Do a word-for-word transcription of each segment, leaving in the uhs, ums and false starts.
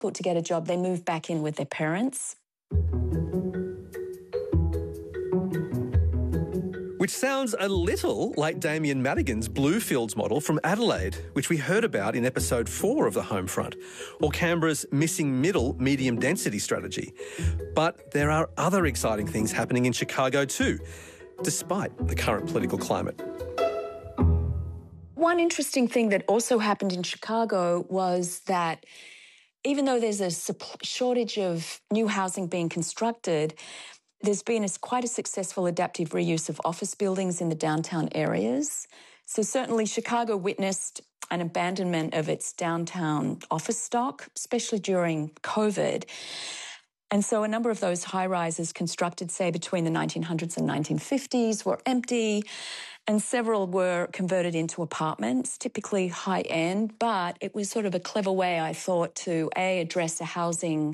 difficult to get a job, they moved back in with their parents. Which sounds a little like Damien Madigan's Bluefields model from Adelaide, which we heard about in episode four of The Homefront, or Canberra's missing middle medium density strategy. But there are other exciting things happening in Chicago too, despite the current political climate. One interesting thing that also happened in Chicago was that even though there's a shortage of new housing being constructed, there's been a, quite a successful adaptive reuse of office buildings in the downtown areas. So certainly Chicago witnessed an abandonment of its downtown office stock, especially during COVID. And so a number of those high-rises constructed, say, between the nineteen hundreds and nineteen fifties were empty, and several were converted into apartments, typically high-end, but it was sort of a clever way, I thought, to, A, address a housing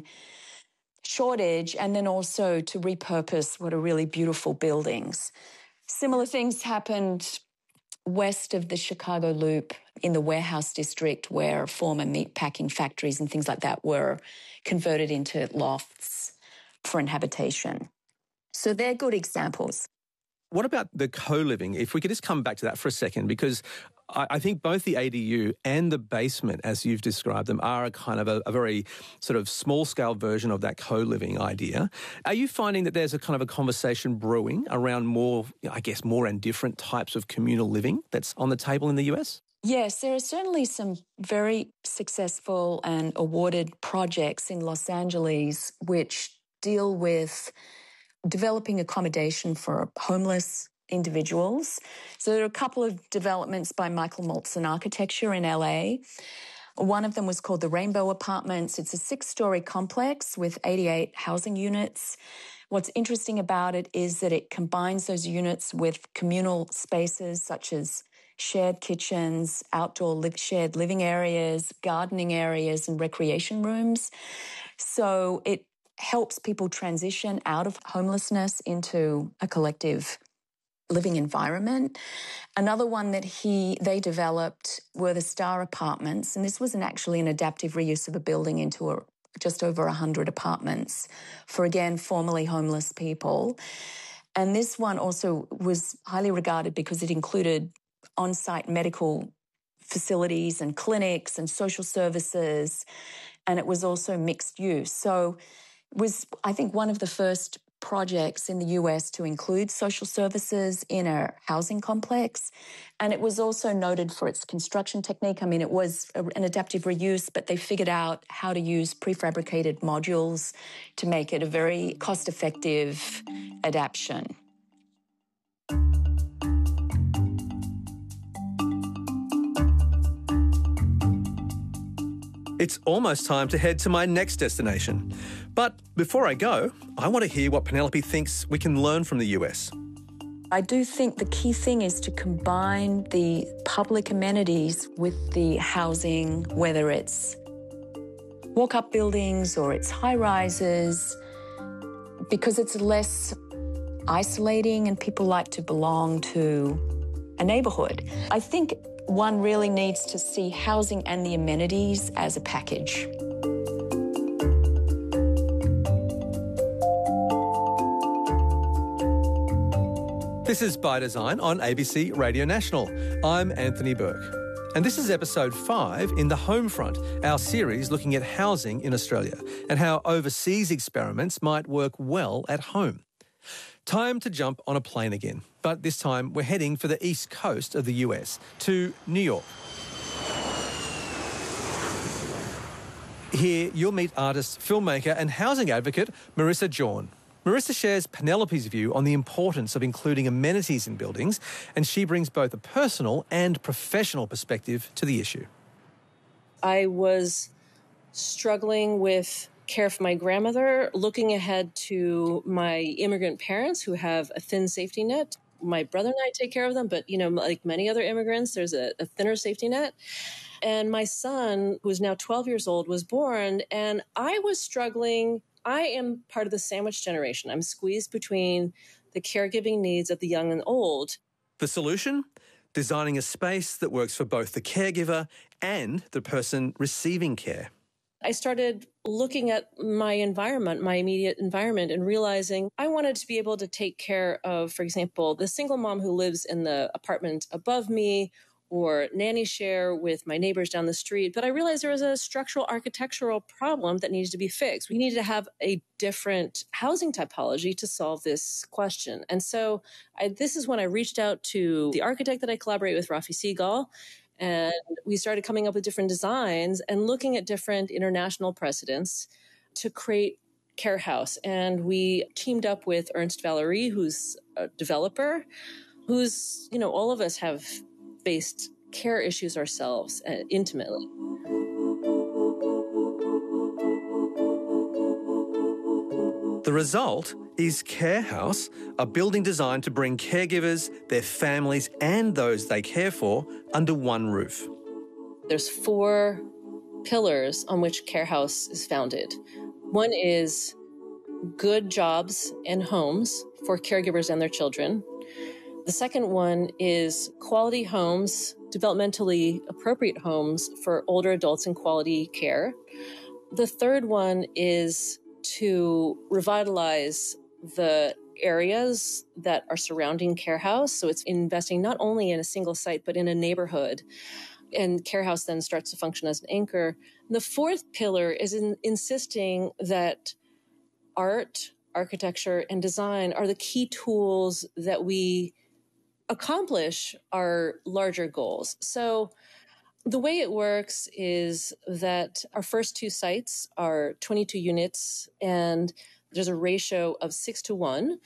shortage and then also to repurpose what are really beautiful buildings. Similar things happened west of the Chicago Loop in the warehouse district where former meatpacking factories and things like that were converted into lofts for inhabitation. So they're good examples. What about the co-living? If we could just come back to that for a second, because I, I think both the A D U and the basement, as you've described them, are a kind of a, a very sort of small-scale version of that co-living idea. Are you finding that there's a kind of a conversation brewing around more, I guess, more and different types of communal living that's on the table in the U S? Yes, there are certainly some very successful and awarded projects in Los Angeles which deal with developing accommodation for homeless individuals. So there are a couple of developments by Michael Moltzen Architecture in L A. One of them was called the Rainbow Apartments. It's a six-story complex with eighty-eight housing units. What's interesting about it is that it combines those units with communal spaces such as shared kitchens, outdoor li- shared living areas, gardening areas, and recreation rooms. So it helps people transition out of homelessness into a collective living environment. Another one that he they developed were the Star Apartments, and this was an actually an adaptive reuse of a building into a, just over one hundred apartments for, again, formerly homeless people. And this one also was highly regarded because it included on-site medical facilities and clinics and social services, and it was also mixed use. So it was, I think, one of the first projects in the U S to include social services in a housing complex. And it was also noted for its construction technique. I mean, it was a, an adaptive reuse, but they figured out how to use prefabricated modules to make it a very cost-effective adaptation. It's almost time to head to my next destination. But before I go, I want to hear what Penelope thinks we can learn from the U S. I do think the key thing is to combine the public amenities with the housing, whether it's walk-up buildings or it's high-rises, because it's less isolating and people like to belong to a neighbourhood. I think one really needs to see housing and the amenities as a package. This is By Design on A B C Radio National. I'm Anthony Burke. And this is episode five in The Homefront, our series looking at housing in Australia and how overseas experiments might work well at home. Time to jump on a plane again, but this time we're heading for the east coast of the U S, to New York. Here you'll meet artist, filmmaker and housing advocate Marissa Jorn. Marissa shares Penelope's view on the importance of including amenities in buildings, and she brings both a personal and professional perspective to the issue. I was struggling with care for my grandmother, looking ahead to my immigrant parents who have a thin safety net. My brother and I take care of them, but, you know, like many other immigrants, there's a, a thinner safety net. And my son, who is now twelve years old, was born, and I was struggling. I am part of the sandwich generation. I'm squeezed between the caregiving needs of the young and old. The solution? Designing a space that works for both the caregiver and the person receiving care. I started looking at my environment, my immediate environment, and realizing I wanted to be able to take care of, for example, the single mom who lives in the apartment above me, or nanny share with my neighbors down the street. But I realized there was a structural architectural problem that needed to be fixed. We needed to have a different housing typology to solve this question. And so I, this is when I reached out to the architect that I collaborate with, Rafi Segal, and we started coming up with different designs and looking at different international precedents to create Care House. And we teamed up with Ernst Valerie, who's a developer, who's, you know, all of us have faced care issues ourselves uh, intimately. The result is Care House, a building designed to bring caregivers, their families and those they care for under one roof. There's four pillars on which Care House is founded. One is good jobs and homes for caregivers and their children. The second one is quality homes, developmentally appropriate homes for older adults in quality care. The third one is to revitalize the areas that are surrounding Care House. So it's investing not only in a single site, but in a neighborhood. And Care House then starts to function as an anchor. And the fourth pillar is in insisting that art, architecture, and design are the key tools that we accomplish our larger goals. So the way it works is that our first two sites are twenty-two units, and there's a ratio of six to one.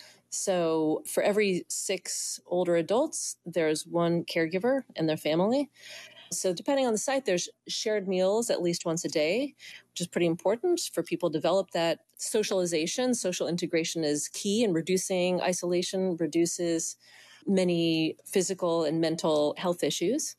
So for every six older adults, there's one caregiver and their family. So depending on the site, there's shared meals at least once a day, which is pretty important for people to develop that socialization. Social integration is key in reducing isolation, reduces many physical and mental health issues.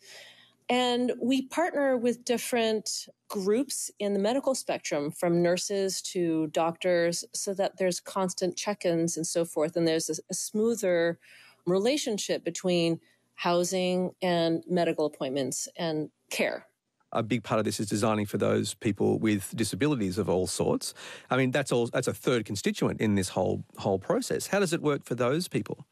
And we partner with different groups in the medical spectrum, from nurses to doctors, so that there's constant check-ins and so forth. And there's a, a smoother relationship between housing and medical appointments and care. A big part of this is designing for those people with disabilities of all sorts. I mean, that's all. That's a third constituent in this whole whole process. How does it work for those people?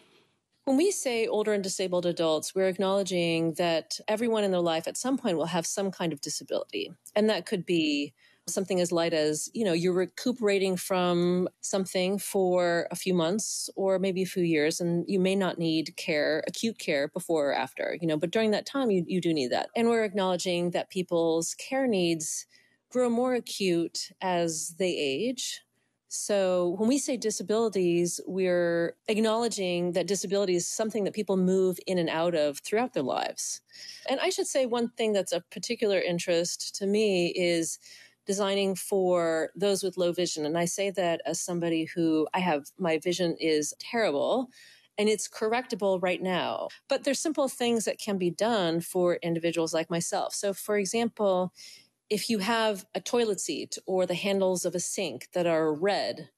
When we say older and disabled adults, we're acknowledging that everyone in their life at some point will have some kind of disability. And that could be something as light as, you know, you're recuperating from something for a few months or maybe a few years, and you may not need care, acute care before or after, you know, but during that time, you, you do need that. And we're acknowledging that people's care needs grow more acute as they age. So when we say disabilities, we're acknowledging that disability is something that people move in and out of throughout their lives. And I should say one thing that's of particular interest to me is designing for those with low vision. And I say that as somebody who I have, my vision is terrible and it's correctable right now. But there's simple things that can be done for individuals like myself. So for example, if you have a toilet seat or the handles of a sink that are red,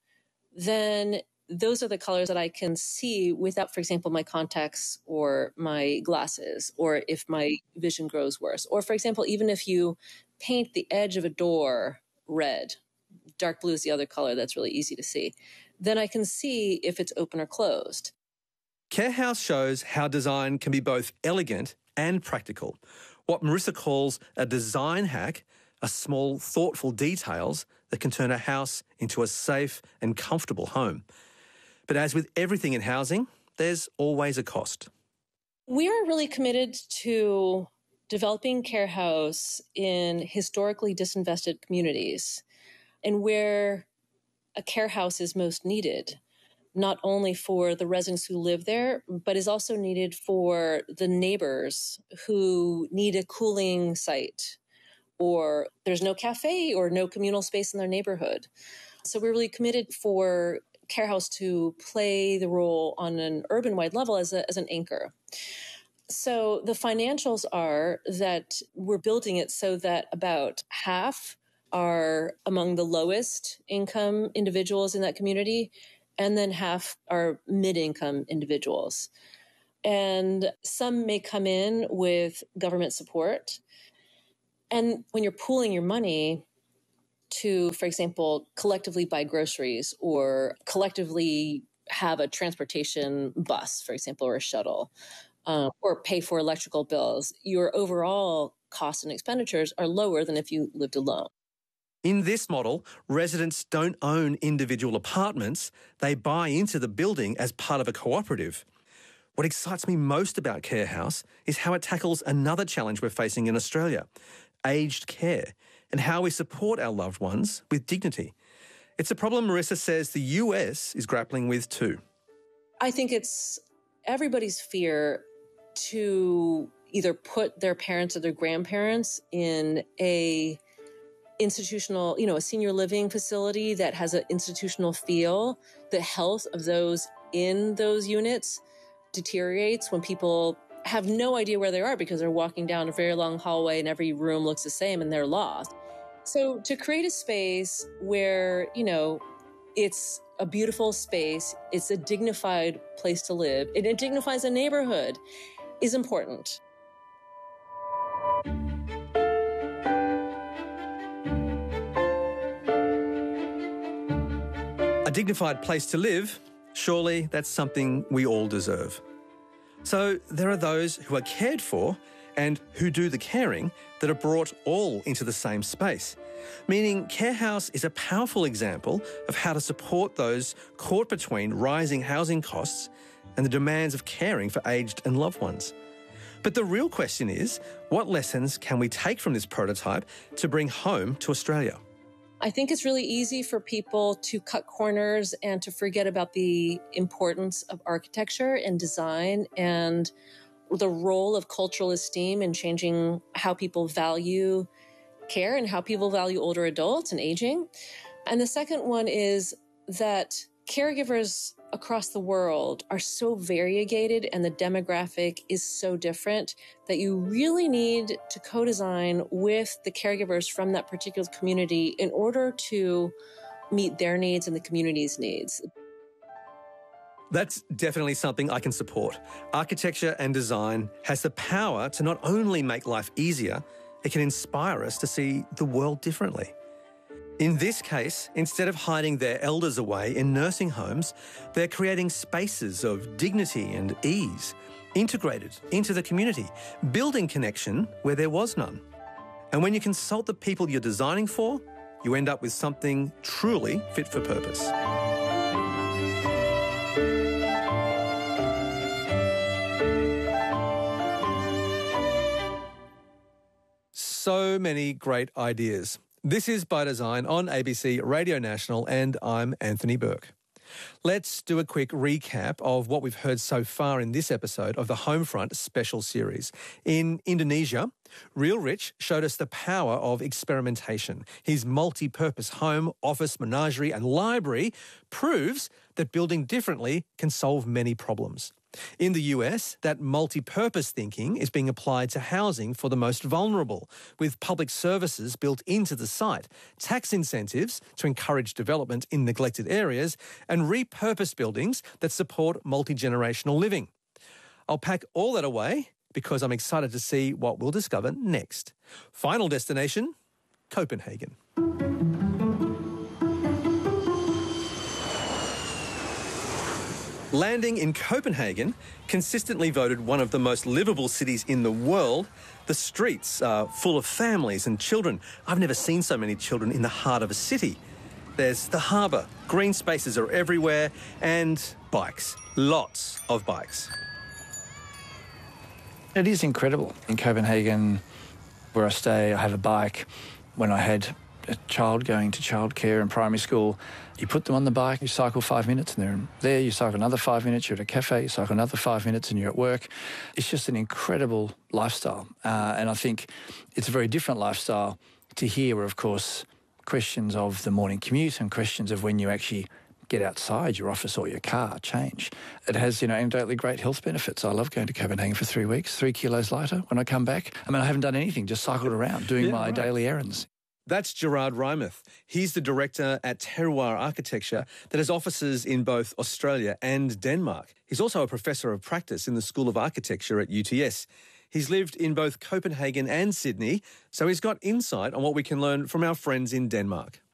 then those are the colors that I can see without, for example, my contacts or my glasses, or if my vision grows worse. Or, for example, even if you paint the edge of a door red, dark blue is the other color that's really easy to see, then I can see if it's open or closed. Care House shows how design can be both elegant and practical. What Marissa calls a design hack are small, thoughtful details that can turn a house into a safe and comfortable home. But as with everything in housing, there's always a cost. We are really committed to developing Care House in historically disinvested communities and where a care house is most needed, not only for the residents who live there, but is also needed for the neighbors who need a cooling site, or there's no cafe or no communal space in their neighborhood. So we're really committed for Care House to play the role on an urban-wide level as, a, as an anchor. So the financials are that we're building it so that about half are among the lowest income individuals in that community, and then half are mid-income individuals. And some may come in with government support. And when you're pooling your money, to, for example, collectively buy groceries or collectively have a transportation bus, for example, or a shuttle, um, or pay for electrical bills, your overall costs and expenditures are lower than if you lived alone. In this model, residents don't own individual apartments. They buy into the building as part of a cooperative. What excites me most about CareHouse is how it tackles another challenge we're facing in Australia, aged care, and how we support our loved ones with dignity. It's a problem Marissa says the U S is grappling with too. I think it's everybody's fear to either put their parents or their grandparents in a institutional, you know, a senior living facility that has an institutional feel. The health of those in those units deteriorates when people have no idea where they are because they're walking down a very long hallway and every room looks the same and they're lost. So to create a space where, you know, it's a beautiful space, it's a dignified place to live, and it dignifies a neighborhood is important. A dignified place to live, surely that's something we all deserve. So there are those who are cared for and who do the caring that are brought all into the same space, meaning CareHouse is a powerful example of how to support those caught between rising housing costs and the demands of caring for aged and loved ones. But the real question is, what lessons can we take from this prototype to bring home to Australia? I think it's really easy for people to cut corners and to forget about the importance of architecture and design and the role of cultural esteem in changing how people value care and how people value older adults and aging. And the second one is that caregivers across the world are so variegated and the demographic is so different that you really need to co-design with the caregivers from that particular community in order to meet their needs and the community's needs. That's definitely something I can support. Architecture and design has the power to not only make life easier, it can inspire us to see the world differently. In this case, instead of hiding their elders away in nursing homes, they're creating spaces of dignity and ease, integrated into the community, building connection where there was none. And when you consult the people you're designing for, you end up with something truly fit for purpose. So many great ideas. This is By Design on A B C Radio National, and I'm Anthony Burke. Let's do a quick recap of what we've heard so far in this episode of the Homefront special series. In Indonesia, Real Rich showed us the power of experimentation. His multi-purpose home, office, menagerie and library proves that building differently can solve many problems. In the U S, that multi-purpose thinking is being applied to housing for the most vulnerable, with public services built into the site, tax incentives to encourage development in neglected areas, and repurposed buildings that support multi-generational living. I'll pack all that away because I'm excited to see what we'll discover next. Final destination, Copenhagen. Landing in Copenhagen, consistently voted one of the most livable cities in the world, the streets are full of families and children. I've never seen so many children in the heart of a city. There's the harbour, green spaces are everywhere, and bikes. Lots of bikes. It is incredible. In Copenhagen, where I stay, I have a bike. When I had a child going to childcare and primary school, you put them on the bike, you cycle five minutes and they're there, you cycle another five minutes, you're at a cafe, you cycle another five minutes and you're at work. It's just an incredible lifestyle. Uh, and I think it's a very different lifestyle to here where, of course, questions of the morning commute and questions of when you actually get outside your office or your car change. It has, you know, anecdotally great health benefits. I love going to Copenhagen for three weeks, three kilos lighter when I come back. I mean, I haven't done anything, just cycled around doing yeah, my right. daily errands. That's Gerard Reimuth. He's the director at Terroir Architecture that has offices in both Australia and Denmark. He's also a professor of practice in the School of Architecture at U T S. He's lived in both Copenhagen and Sydney, so he's got insight on what we can learn from our friends in Denmark.